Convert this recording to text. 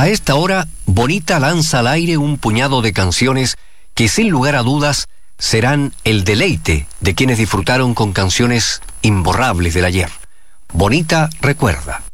A esta hora, Bonita lanza al aire un puñado de canciones que sin lugar a dudas serán el deleite de quienes disfrutaron con canciones imborrables del ayer. Bonita recuerda.